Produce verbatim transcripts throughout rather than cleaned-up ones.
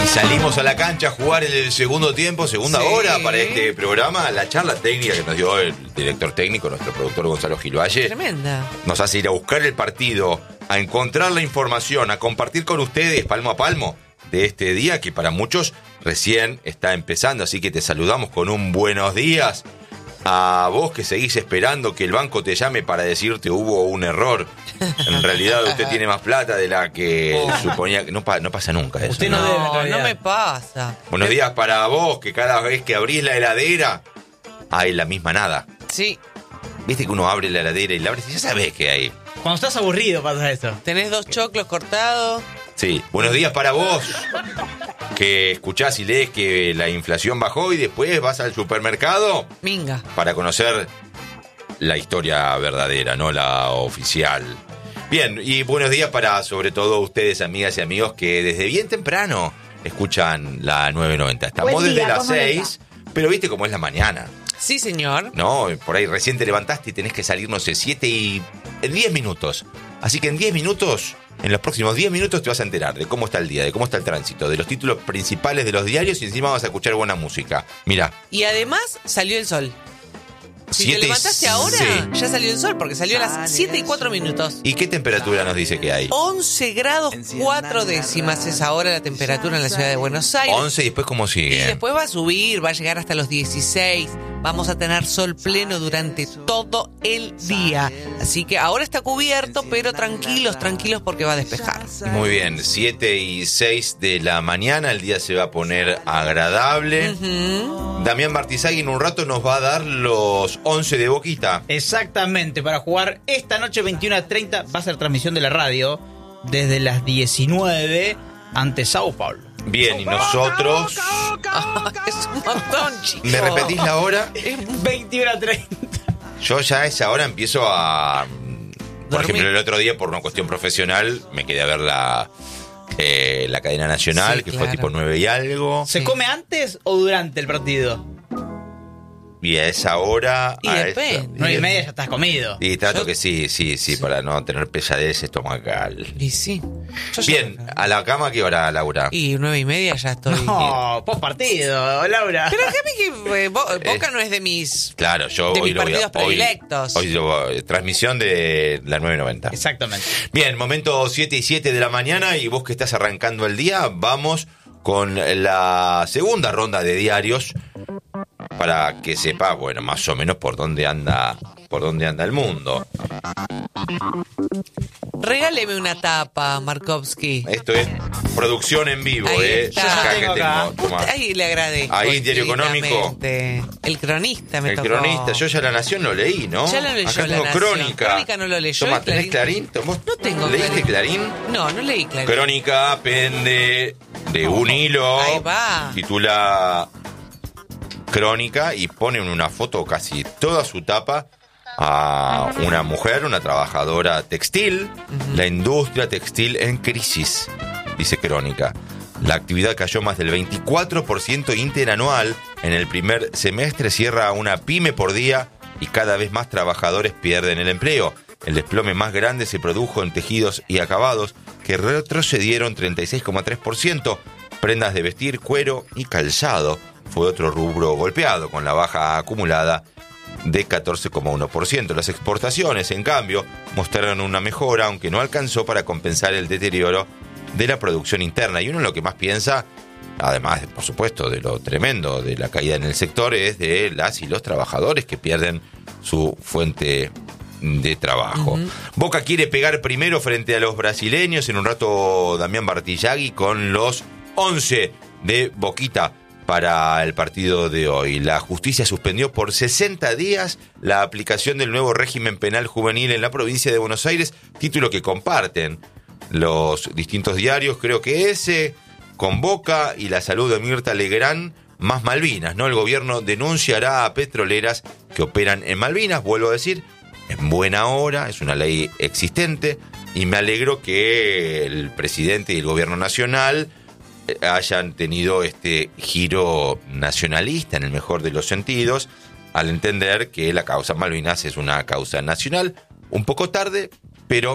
Salimos a la cancha a jugar en el segundo tiempo, segunda Sí. hora para este programa. La charla técnica que nos dio el director técnico, nuestro productor Gonzalo Gilvalle. Tremenda. Nos hace ir a buscar el partido, a encontrar la información, a compartir con ustedes palmo a palmo de este día que para muchos recién está empezando. Así que te saludamos con un buenos días. A vos que seguís esperando que el banco te llame para decirte hubo un error. En realidad usted tiene más plata de la que Oh. suponía que no, pa- no pasa nunca eso. Usted ¿no? no debe, en No, realidad. no me pasa. Buenos días para vos, que cada vez que abrís la heladera hay la misma nada. Sí, Viste que uno abre la heladera y la abre y ya sabés que hay. Cuando estás aburrido pasa eso. tenés dos choclos cortados. Sí, buenos días para vos, que escuchás y lees que la inflación bajó y después vas al supermercado Minga. para conocer la historia verdadera, no la oficial. Bien, y buenos días para sobre todo ustedes, amigas y amigos, que desde bien temprano escuchan la nueve noventa. Estamos Buen día, desde las ¿cómo les seis, pero viste cómo es la mañana, Sí, señor. ¿no? Por ahí recién te levantaste y tenés que salir, no sé, siete y... en diez minutos. Así que en diez minutos, en los próximos diez minutos te vas a enterar de cómo está el día, de cómo está el tránsito, de los títulos principales de los diarios y encima vas a escuchar buena música. Mirá. Y además salió el sol. Si Siete te y- levantaste ahora, sí. ya salió el sol, porque salió a las siete y cuatro minutos. ¿Y qué temperatura nos dice que hay? once grados cuatro décimas es ahora la temperatura en la ciudad de Buenos Aires. once y después cómo Y sigue. después va a subir, va a llegar hasta los dieciséis. Vamos a tener sol pleno durante todo el día. Así que ahora está cubierto, pero tranquilos, tranquilos porque va a despejar. Muy bien, siete y seis de la mañana, el día se va a poner agradable. Ujú. Damián Martizagui en un rato nos va a dar los once de Boquita. Exactamente, para jugar esta noche veintiuna a treinta va a ser transmisión de la radio desde las diecinueve ante Sao Paulo. Bien, y nosotros... Ah, es un montón, chicos. ¿Me repetís la hora? veintiuna a treinta. Yo ya a esa hora empiezo a... Por Dormir. ejemplo, el otro día, por una cuestión profesional, me quedé a ver la, eh, la cadena nacional, Sí, que claro. fue tipo nueve y algo. ¿Se Sí. come antes o durante el partido? Y a esa hora... Y a depende. esa- nueve y media ya estás comido. Y trato Yo- que sí, sí, sí, Sí. para no tener pesadez estomacal. Y sí. Yo Bien, ya- ¿a la cama qué hora, Laura? Y nueve y media ya estoy. No, post partido, Laura. Pero déjame que eh, Bo- Boca no es de mis. Claro, yo De hoy mis lo voy a... partidos Hoy, predilectos. hoy lo- eh, transmisión de la nueve noventa. Exactamente. Bien, momento siete y siete de la mañana y vos que estás arrancando el día, vamos con la segunda ronda de diarios para que sepa, bueno, más o menos por dónde anda, por dónde anda el mundo. Regáleme una tapa, Markovsky. Esto es producción en vivo, Ahí eh. está. Yo acá Tengo que acá. tengo, tomá. Ahí le agradezco. Ahí, Diario Económico. infinitamente. El cronista me El tocó. cronista, yo ya La Nación lo leí, ¿no? Ya lo leyó Acá La tengo Nación. Crónica. Crónica no lo leyó, Toma, el ¿tenés Clarín. Clarín? ¿Vos No tengo ¿Leíste Clarín? No, no leí Clarín. Crónica pende de un hilo. Ahí va. Titula Crónica y pone en una foto casi toda su tapa a una mujer, una trabajadora textil. La industria textil en crisis, dice Crónica. La actividad cayó más del veinticuatro por ciento interanual en el primer semestre, cierra una pyme por día y cada vez más trabajadores pierden el empleo. El desplome más grande se produjo en tejidos y acabados, que retrocedieron treinta y seis coma tres por ciento. Prendas de vestir, cuero y calzado fue otro rubro golpeado, con la baja acumulada de catorce coma uno por ciento. Las exportaciones, en cambio, mostraron una mejora, aunque no alcanzó para compensar el deterioro de la producción interna. Y uno lo que más piensa, además, por supuesto, de lo tremendo de la caída en el sector, es de las y los trabajadores que pierden su fuente de trabajo. Uh-huh. Boca quiere pegar primero frente a los brasileños. En un rato, Damián Martizagui con los once de Boquita para el partido de hoy. La justicia suspendió por sesenta días la aplicación del nuevo régimen penal juvenil en la provincia de Buenos Aires, título que comparten los distintos diarios. Creo que ese, con Boca y la salud de Mirta Legrand, más Malvinas, ¿no? El gobierno denunciará a petroleras que operan en Malvinas, vuelvo a decir, en buena hora, es una ley existente, y me alegro que el presidente y el gobierno nacional hayan tenido este giro nacionalista en el mejor de los sentidos, al entender que la causa Malvinas es una causa nacional, un poco tarde, pero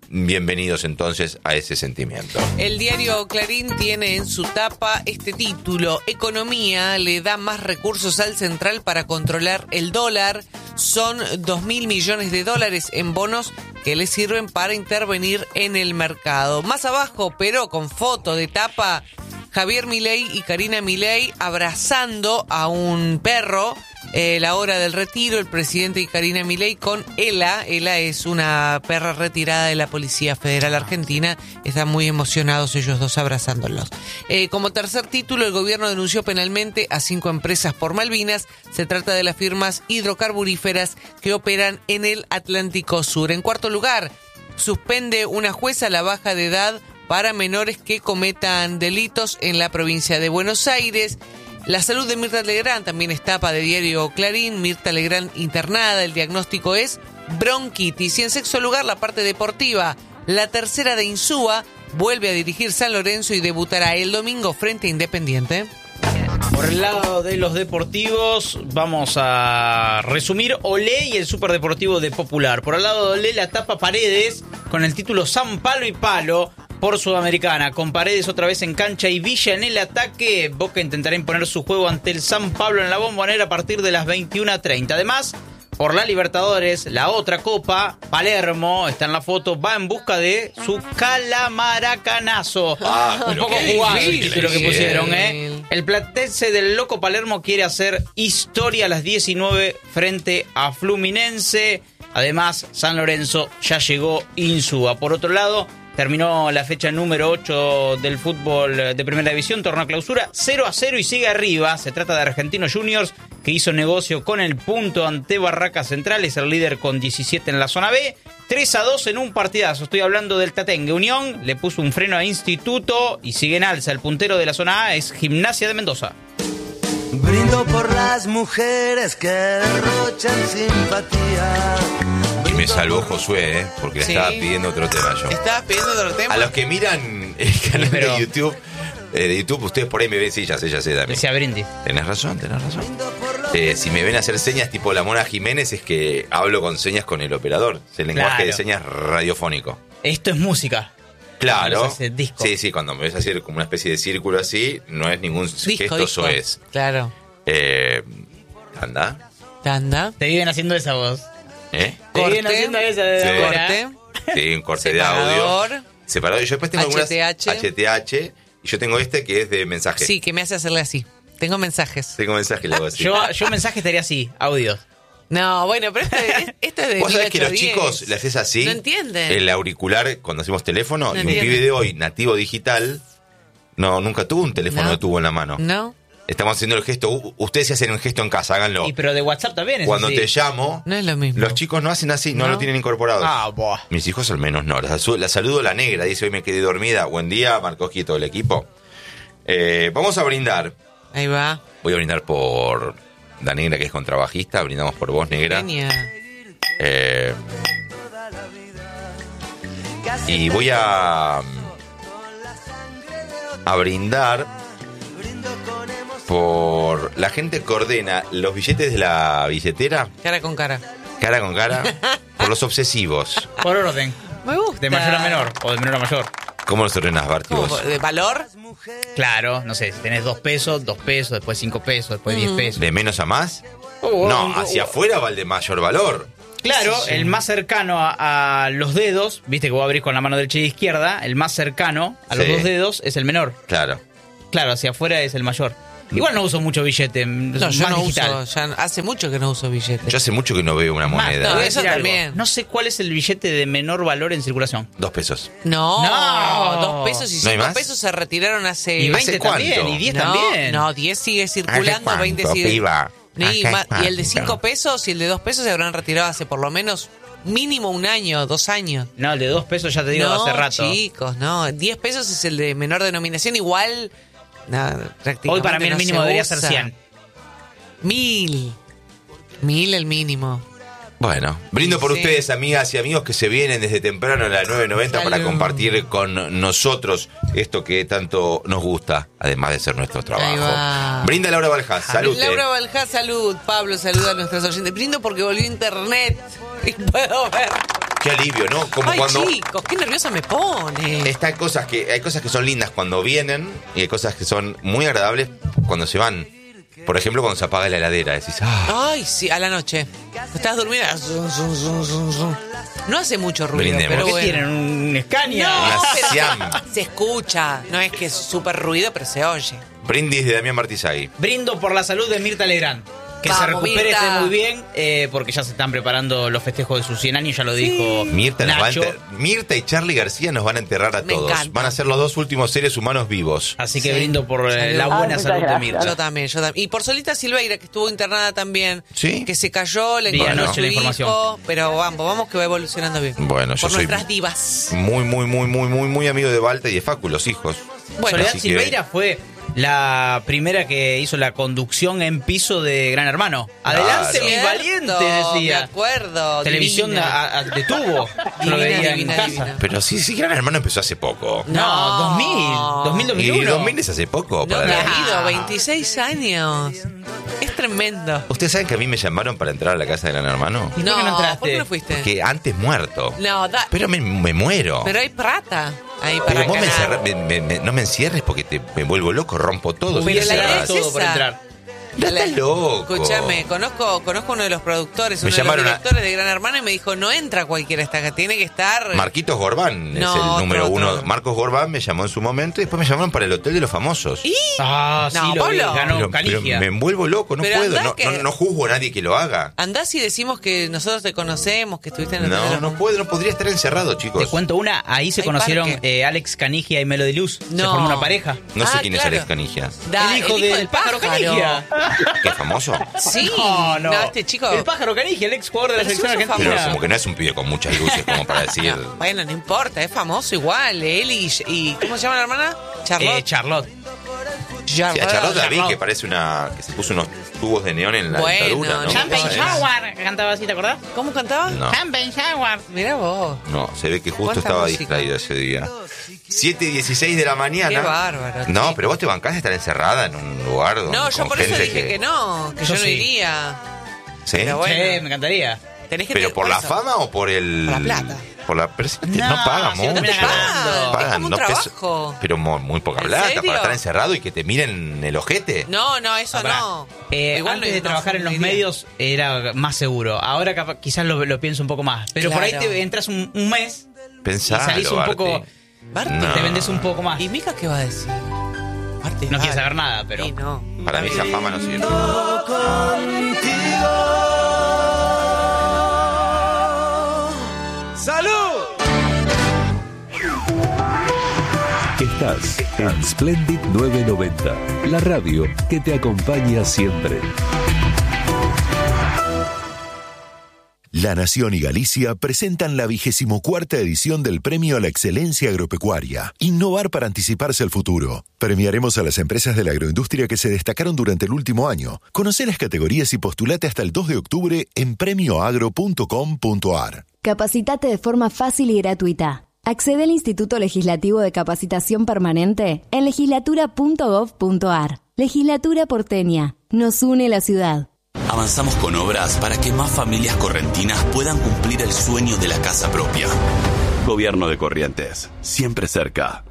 bienvenidos entonces a ese sentimiento. El diario Clarín tiene en su tapa este título: Economía le da más recursos al central para controlar el dólar. Son dos mil millones de dólares en bonos que le sirven para intervenir en el mercado. Más abajo, pero con foto de tapa, Javier Milei y Karina Milei abrazando a un perro. Eh, la hora del retiro, el presidente y Karina Milei con Ela. Ela es una perra retirada de la Policía Federal Argentina. Están muy emocionados ellos dos abrazándolos. Eh, como tercer título, el gobierno denunció penalmente a cinco empresas por Malvinas. Se trata de las firmas hidrocarburíferas que operan en el Atlántico Sur. En cuarto lugar, suspende una jueza la baja de edad para menores que cometan delitos en la provincia de Buenos Aires. La salud de Mirta Legrand también es tapa de diario Clarín. Mirta Legrand internada, el diagnóstico es bronquitis. Y en sexto lugar, la parte deportiva. La tercera de Insúa vuelve a dirigir San Lorenzo y debutará el domingo frente a Independiente. Por el lado de los deportivos, vamos a resumir Olé y el superdeportivo de Popular. Por el lado de Olé, la tapa Paredes con el título San Palo y Palo por Sudamericana, con Paredes otra vez en cancha y Villa en el ataque. Boca intentará imponer su juego ante el San Pablo en la Bombonera a partir de las veintiuna treinta. Además, por la Libertadores, la otra copa, Palermo, está en la foto, va en busca de su calamaracanazo. Ah, Un pero poco qué jugado el difícil. título que pusieron, ¿eh? El platense del Loco Palermo quiere hacer historia a las diecinueve frente a Fluminense. Además, San Lorenzo ya llegó Insúa. Por otro lado, terminó la fecha número ocho del fútbol de Primera División, torneo clausura, cero a cero y sigue arriba. Se trata de Argentinos Juniors, que hizo negocio con el punto ante Barracas Central, es el líder con diecisiete en la zona B. tres a dos en un partidazo, estoy hablando del Tatengue. Unión le puso un freno a Instituto y sigue en alza. El puntero de la zona A es Gimnasia de Mendoza. Brindo por las mujeres que derrochan simpatía. Y me salvó Josué, ¿eh? Porque le Sí. estaba pidiendo otro tema yo. ¿Estabas pidiendo otro tema? A los que miran el canal Pero- de YouTube, eh, de YouTube, ustedes por ahí me ven, sí, ya sé, ya sé también. Decía Brindis. Tenés razón, tenés razón. Eh, si me ven hacer señas tipo la Mona Jiménez, es que hablo con señas con el operador. Es el lenguaje Claro. de señas radiofónico. Esto es música. Claro. Cuando se hace disco. Sí, sí, cuando me ves hacer como una especie de círculo así, no es ningún Disco, gesto disco. soez. Claro. Eh, anda, Tanda. Te viven haciendo esa voz. ¿eh? Te viven Corte. haciendo esa de Sí. ahora. Corte. Sí, un corte de audio. Separador. Separado. Yo después tengo algunas H T H. H T H. Y yo tengo este que es de mensaje. Sí, que me hace hacerle así. Tengo mensajes. Tengo mensaje, le hago así. Yo, yo mensaje estaría así, audios. No, bueno, pero esto es, esto es de Vos sabés que los mil ochocientos diez. chicos le haces así. No entienden. El auricular cuando hacemos teléfono. No y un entienden. pibe de hoy, nativo digital, no, nunca tuvo un teléfono No. de tubo en la mano. No, Estamos haciendo el gesto. U- Ustedes se hacen un gesto en casa, háganlo. Y pero de WhatsApp también es Cuando así. te llamo, no es lo mismo. los chicos no hacen así, no, No. lo tienen incorporado. Ah, buah. Mis hijos al menos no. La, salu- la saludo la negra, dice hoy me quedé dormida. Buen día, Marcos y todo el equipo. Eh, vamos a brindar. Ahí va. Voy a brindar por la negra que es contrabajista. Brindamos por vos, negra. Genia. Eh, y voy a a brindar por la gente que ordena los billetes de la billetera, Cara con cara. cara con cara, por los obsesivos. Por orden. Me gusta. De mayor a menor o de menor a mayor. ¿Cómo los ordenas, Barty, ¿Cómo? vos? ¿De valor? Claro, no sé, si tenés dos pesos, dos pesos, después cinco pesos, después diez pesos. ¿De menos a más? Oh, No, oh, hacia oh. afuera va el de mayor valor. Claro, Sí, sí. el más cercano a, a los dedos, viste que vos abrís con la mano derecha y izquierda, el más cercano a los Sí. dos dedos es el menor. Claro. Claro, hacia afuera es el mayor. Igual no uso mucho billete, No, más yo no digital. uso. Ya hace mucho que no uso billetes. Yo hace mucho que no veo una Más, moneda. te voy a eso decir algo. también. No sé cuál es el billete de menor valor en circulación. Dos pesos. No, No. dos pesos y ¿No hay cinco más? pesos se retiraron hace... Y veinte ¿hace cuánto? también, y diez no, también. No, diez sigue circulando, ¿Hace veinte cuánto, sigue... piba? Ni ¿Hace ma- y el de cuánto? cinco pesos y el de dos pesos se habrán retirado hace por lo menos mínimo un año, dos años. No, el de dos pesos ya te digo no, hace rato. chicos, no. diez pesos es el de menor denominación, igual... nada, prácticamente Hoy para mí el no mínimo se debería usa. ser cien. Mil. Mil el mínimo. Bueno, brindo por Sí. ustedes, amigas y amigos que se vienen desde temprano a las nueve noventa para Salud. compartir con nosotros esto que tanto nos gusta, además de ser nuestro Ahí trabajo. va. Brinda Laura Baljás, salud. Laura Baljá, salud. Pablo, saluda a nuestros oyentes. Brindo porque volvió internet y puedo ver Qué alivio, ¿no? Como Ay, cuando chicos, qué nerviosa me pone. está, hay cosas que hay cosas que son lindas cuando vienen y hay cosas que son muy agradables cuando se van. Por ejemplo, cuando se apaga la heladera, decís, ah, Ay, sí, a la noche. Estás durmiendo. zum, zum, zum, zum, zum. No hace mucho ruido, Brindemos. pero ¿Qué bueno. tienen? ¿Un Scania? No, Una pero Siam. se escucha. No es que es súper ruido, pero se oye. brindis de Damián Martizagui. Brindo por la salud de Mirta Legrand. Que Vamos, se recupere, Mirta. esté muy bien, eh, porque ya se están preparando los festejos de sus cien años, ya lo dijo Mirta, nos va a Nacho. enter- Mirta y Charly García nos van a enterrar a Me todos. encanta. Van a ser los dos últimos seres humanos vivos. Así que Sí. brindo por eh, Salud. la buena Ay, salud muchas de Mirta. gracias. Yo también, yo también. Y por Solita Silveira, que estuvo internada también. Sí. Que se cayó, le Vi encontró anoche su la hijo. información. Pero vamos, vamos que va evolucionando bien. Bueno, yo por soy nuestras divas. muy, muy, muy, muy, muy, muy amigo de Balta y de Facu, los hijos. Bueno, Soledad así que- Silveira fue la primera que hizo la conducción en piso de Gran Hermano. Adelante, Claro. mis valientes, Me decía. acuerdo. Televisión divina. a- a- de tubo. Yo lo Divina, veía divina, en casa. divina. Pero sí, sí, Gran Hermano empezó hace poco. No, dos mil. dos mil, dos mil Y uno. dos mil es hace poco. No, para la- querido, veintiséis años. Es tremendo. ¿Ustedes saben que a mí me llamaron para entrar a la casa de Gran Hermano? ¿Y por qué no entraste? ¿Por qué no fuiste? Que antes muerto. No, da, Pero me, me muero. pero hay plata ahí para Pero vos me ganar. encerrás- me- me- me- no me encierres porque te, me vuelvo loco, rompo todo. si Pero me la idea encerrás. es todo por esa. entrar. No estás loco. Escúchame, conozco, conozco uno de los productores, Me uno de llamaron los a- directores de Gran Hermano y me dijo, no entra cualquiera esta acá, tiene que estar... Marquitos Gorbán No, es el otro, número otro. uno. Marcos Gorbán me llamó en su momento y después me llamaron para el Hotel de los Famosos. ¿Y? Ah, sí, No, lo vi. Pablo. Ganó Pero- pero Canigia. me envuelvo loco, no Pero puedo. andá No, que- no, no juzgo a nadie que lo haga. Andás y decimos que nosotros te conocemos, que estuviste en el Hotel de No, los no Famosos. puedo, no podría estar encerrado, chicos. Te cuento una, ahí se Hay conocieron parque. eh, Alex Canigia y Melody Luz. Se No. formó una pareja. No sé Ah, quién claro. es Alex Canigia. Da, el hijo del pájaro Canigia. ¿Qué famoso? Sí, No, no. este chico... El pájaro Canigia, el ex jugador de la Pero selección si vos sos argentina. Pero como que no es un pibe con muchas luces como para decir. No, bueno, no importa, es famoso igual. Él y, y- ¿cómo se llama la hermana? Charlotte. Eh, Charlotte. Sí, a Charlotte la vi Charlotte. que parece una. Que se puso unos tubos de neón en la Bueno, dentadura, ¿no? Champagne ¿Sabes? Shower, cantaba así, ¿te acordás? ¿Cómo cantaba? No. Champagne Shower. Mira vos. No, se ve que justo ¿Cuánta estaba música? distraído ese día. siete y dieciséis de la mañana. Qué bárbaro, No, chico. pero vos te bancás de estar encerrada en un lugar donde. No, yo con por eso gente dije que, no, que yo, Yo no sí. iría. ¿Sí? Pero bueno. Che, me encantaría. Tenés que ¿Pero tener- por la eso. fama o por el. Por la plata. Por la. Pero si no, te- no No, pagan, si no mo. te No te Mira, pagan, pagan es como un dos pesos. trabajo. Pero mo- muy poca ¿En plata serio? para estar encerrado y que te miren el ojete. No, no, eso Pará. no. Eh, Igual antes no- de no trabajar en los iría. medios era más seguro. Ahora capaz- quizás lo, lo pienso un poco más. Pero por ahí Claro. te entras un, un mes Pensalo, y salís un Barty. poco. Barty. No. Te vendes un poco más. ¿Y Mica qué va a decir? Barty, No vale. quiere saber nada, pero. Y no. Para mí esa fama no sirve. ¡Salud! Estás en Splendid novecientos noventa, la radio que te acompaña siempre. La Nación y Galicia presentan la vigésimo cuarta edición del Premio a la Excelencia Agropecuaria. Innovar para anticiparse al futuro. Premiaremos a las empresas de la agroindustria que se destacaron durante el último año. Conoce las categorías y postulate hasta el dos de octubre en premio agro punto com punto a r. Capacitate de forma fácil y gratuita. Accede al Instituto Legislativo de Capacitación Permanente en legislatura punto gov punto a r. Legislatura porteña. Nos une la ciudad. Avanzamos con obras para que más familias correntinas puedan cumplir el sueño de la casa propia. Gobierno de Corrientes, siempre cerca.